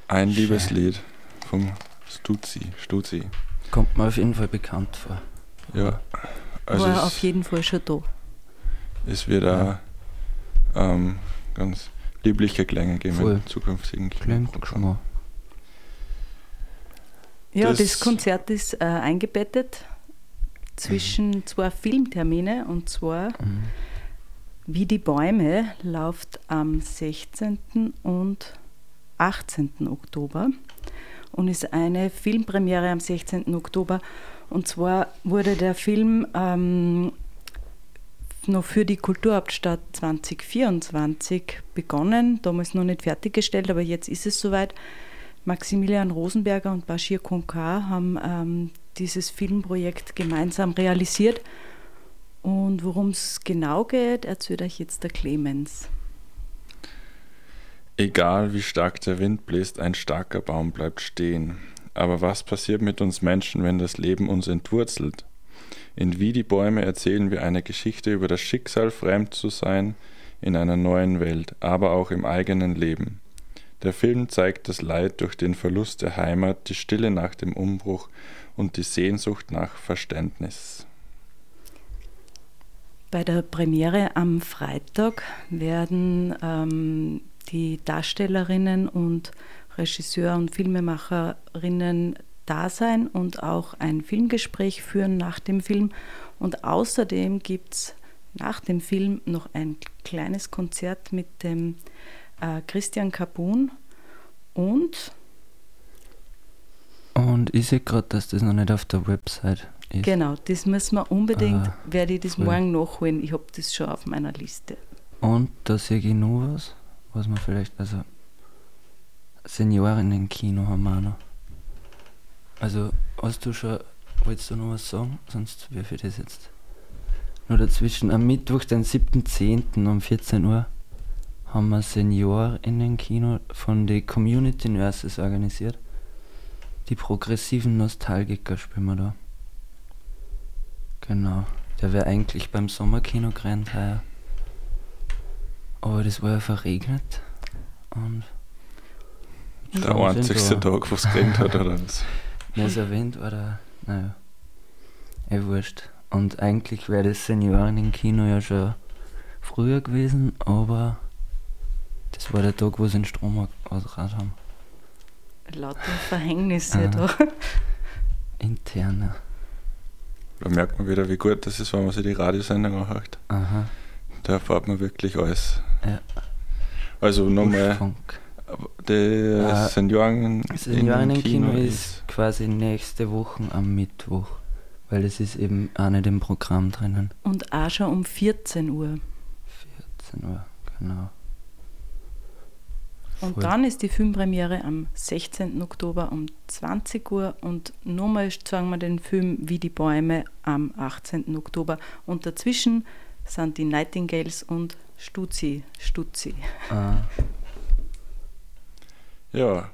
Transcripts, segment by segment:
Ein Schön. Liebeslied vom Stuzi. Kommt mir auf jeden Fall bekannt vor. Ja, also War auf jeden Fall schon da. es wird auch ganz liebliche Klänge geben Voll. im zukünftigen Klingt Kinoprogramm. schon mal. Ja, Das- das Konzert ist eingebettet zwischen zwei Filmtermine, und zwar Mhm. Wie die Bäume läuft am 16. und 18. Oktober und ist eine Filmpremiere am 16. Oktober. Und zwar wurde der Film noch für die Kulturhauptstadt 2024 begonnen, damals noch nicht fertiggestellt, aber jetzt ist es soweit. Maximilian Rosenberger und Bashir Konkar haben dieses Filmprojekt gemeinsam realisiert. Und worum es genau geht, erzählt euch jetzt der Clemens. Egal wie stark der Wind bläst, ein starker Baum bleibt stehen. Aber was passiert mit uns Menschen, wenn das Leben uns entwurzelt? In Wie die Bäume erzählen wir eine Geschichte über das Schicksal, fremd zu sein in einer neuen Welt, aber auch im eigenen Leben. Der Film zeigt das Leid durch den Verlust der Heimat, die Stille nach dem Umbruch und die Sehnsucht nach Verständnis. Bei der Premiere am Freitag werden die Darstellerinnen und Regisseur und Filmemacherinnen da sein und auch ein Filmgespräch führen nach dem Film. Und außerdem gibt es nach dem Film noch ein kleines Konzert mit dem Christian Kapun und Ich sehe gerade, dass das noch nicht auf der Website ist. genau, das müssen wir unbedingt, werde ich das cool. morgen nachholen. Ich habe das schon auf meiner Liste. Und da sehe ich noch was man vielleicht, also Seniorinnen-Kino haben wir auch noch. Also, hast du schon, wolltest du noch was sagen? Sonst wirf ich das jetzt. Nur dazwischen, am Mittwoch, den 7.10. um 14 Uhr, haben wir Seniorinnen-Kino von den Community Nurses organisiert. Die progressiven Nostalgiker spielen wir da. Genau. Der wäre eigentlich beim Sommerkino gerannt heuer. Aber das war ja verregnet. Und Der Schauen wir einzigste sind da. Tag, wo es geregnet hat, oder was? Wie es erwähnt war, naja, wurscht. Und eigentlich wäre das Seniorenkino ja schon früher gewesen, aber das war der Tag, wo sie den Strom ausgerannt haben. Lauter Verhängnisse Ah. da. Interne. Da merkt man wieder, wie gut das ist, wenn man sich die Radiosendung anhört. Aha. Da erfahrt man wirklich alles. Ja. Also nochmal, Buschfunk. das Seniorenkino ist quasi nächste Woche am Mittwoch, weil das ist eben auch nicht im Programm drinnen. Und auch schon um 14 Uhr. 14 Uhr, genau. Und Voll. dann ist die Filmpremiere am 16. Oktober um 20 Uhr und nochmal zeigen wir den Film Wie die Bäume am 18. Oktober. Und dazwischen sind die Nightingales und Stutzi. Ah, Ja,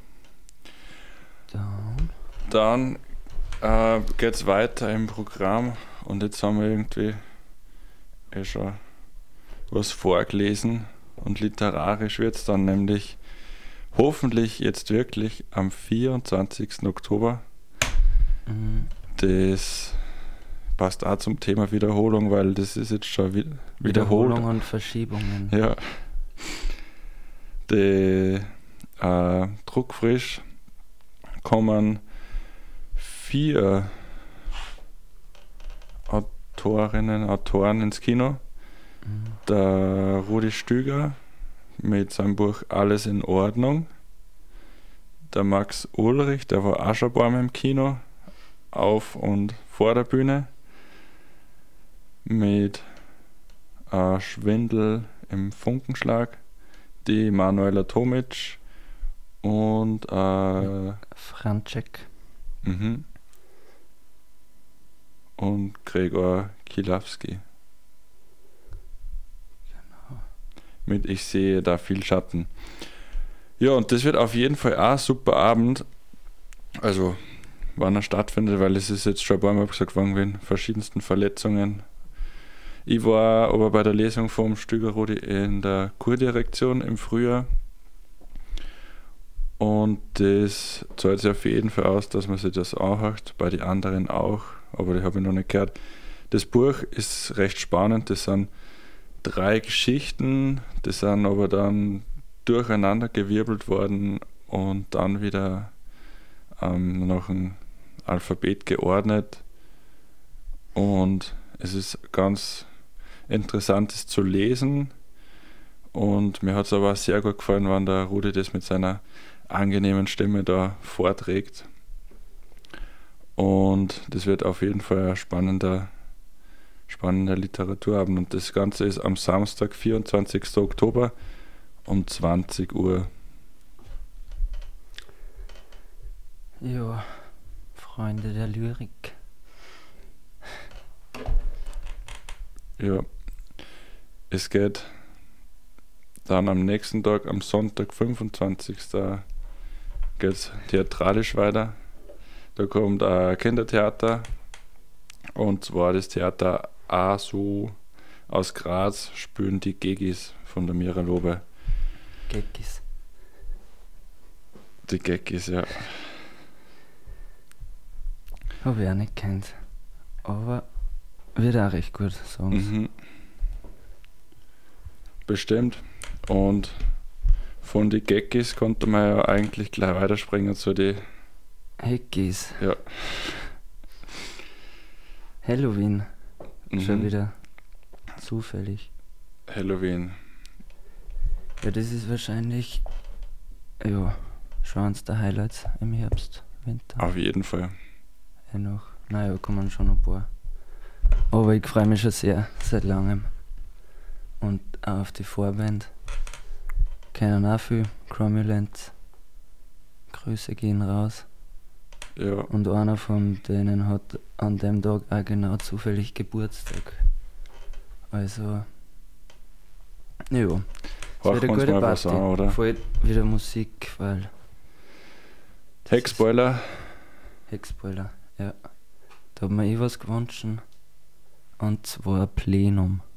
dann. dann geht es weiter im Programm und jetzt haben wir irgendwie schon was vorgelesen und literarisch wird es dann nämlich hoffentlich jetzt wirklich am 24. Oktober. Mhm. Das passt auch zum Thema Wiederholung, weil das ist jetzt schon wiederholt. Wiederholung und Verschiebungen. Ja. Die druckfrisch kommen 4 Autoren ins Kino. Mhm. Der Rudi Stüger mit seinem Buch Alles in Ordnung. Der Max Ulrich, der war auch schon ein paar Mal im Kino, auf und vor der Bühne. Mit Schwindel im Funkenschlag. Die Manuela Tomic und Franczek. und Gregor Kilawski. Mit Ich sehe da viel Schatten. Ja, und das wird auf jeden Fall auch ein super Abend. Also, wann er stattfindet, weil es ist jetzt schon ein paar Mal gesagt worden, wegen verschiedensten Verletzungen. Ich war aber bei der Lesung vom Stüger Rudi in der Kurdirektion im Frühjahr. Und das zahlt sich auf jeden Fall aus, dass man sich das anhört, bei den anderen auch, aber die habe ich noch nicht gehört. Das Buch ist recht spannend, das sind 3 Geschichten, die sind aber dann durcheinander gewirbelt worden und dann wieder nach dem Alphabet geordnet. Und es ist ganz interessant, es zu lesen. Und mir hat es aber auch sehr gut gefallen, wenn der Rudi das mit seiner angenehmen Stimme da vorträgt. Und das wird auf jeden Fall ein spannender Literaturabend. Und das Ganze ist am Samstag, 24. Oktober um 20 Uhr. Ja, Freunde der Lyrik. Ja, es geht dann am nächsten Tag, am Sonntag, 25. geht es theatralisch weiter. Da kommt ein Kindertheater, und zwar das Theater ASU aus Graz, spielen die Gegis von der Mira Lobe. Geckis. Die Gegis, ja. Habe ich auch nicht kennt. Aber wird auch recht gut, sagen sie. Mhm. Bestimmt. Und von den Geckis konnte man ja eigentlich gleich weiterspringen zu den. Heckis. Ja. Halloween. Schon Mhm. wieder zufällig. Halloween. Ja, das ist wahrscheinlich schon eins der Highlights im Herbst, Winter. Auf jeden Fall. Noch. Naja, kommen schon ein paar. Aber ich freue mich schon sehr, seit langem. Und auch auf die Vorband. Kennen auch viel. Cromulent. Grüße gehen raus. Ja. Und einer von denen hat an dem Tag auch genau zufällig Geburtstag. Also, ja. Es wird Horchen eine uns gute mal was Party. an, oder? Voll wieder Musik, weil Heckspoiler. Heckspoiler, ja. Da hat mir was gewünscht. Und zwar Plenum.